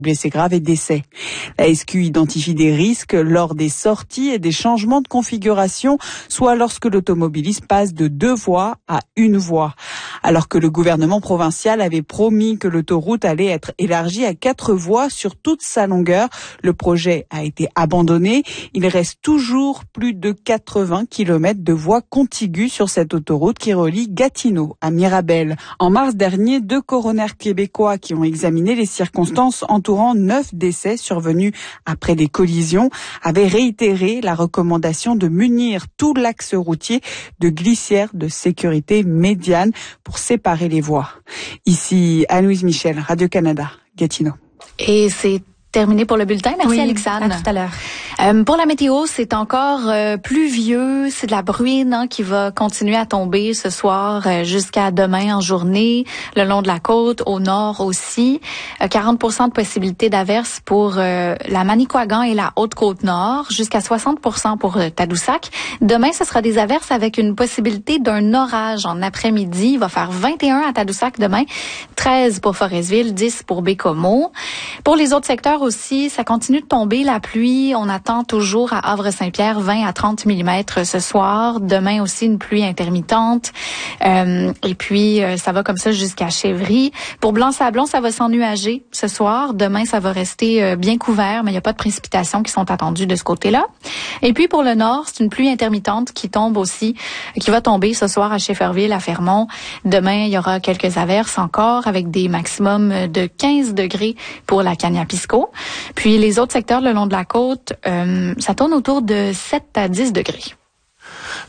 blessés graves et décès. La SQ identifie des risques lors des sorties et des changements de configuration, soit lorsque l'automobiliste passe de 2 voies à 1 voie. Alors que le gouvernement provincial avait promis que l'autoroute allait être élargie à 4 voies sur toute sa longueur, le projet a été abandonné. Il reste toujours plus de 80 km de voies contiguës sur cette autoroute qui relie Gatineau à Mirabel. En mars dernier, 2 coronaires québécois qui ont examiné les circonstances entourant 9 décès survenus après des collisions avaient réitéré la recommandation de munir tout l'axe routier de glissières de sécurité médiane pour séparer les voies. Ici, Anne-Louise Michel, Radio-Canada, Gatineau. Et c'est terminé pour le bulletin. Merci, Alexandre. À tout à l'heure. Pour la météo, c'est encore pluvieux. C'est de la bruine qui va continuer à tomber ce soir jusqu'à demain en journée, le long de la côte, au nord aussi. 40% de possibilité d'averses pour la Manicouagan et la Haute-Côte-Nord, jusqu'à 60% pour Tadoussac. Demain, ce sera des averses avec une possibilité d'un orage en après-midi. Il va faire 21 à Tadoussac demain, 13 pour Forestville, 10 pour Bécomo. Pour les autres secteurs aussi, ça continue de tomber la pluie. On attend toujours à Havre-Saint-Pierre 20 à 30 mm ce soir. Demain aussi une pluie intermittente. Et puis ça va comme ça jusqu'à Chevry. Pour Blanc-Sablon, ça va s'ennuager ce soir. Demain, ça va rester bien couvert, mais il n'y a pas de précipitations qui sont attendues de ce côté-là. Et puis pour le nord, c'est une pluie intermittente qui tombe aussi, qui va tomber ce soir à Schefferville, à Fermont. Demain, il y aura quelques averses encore avec des maximums de 15 degrés pour la Cagnapisco. Puis les autres secteurs le long de la côte, ça tourne autour de 7 à 10 degrés.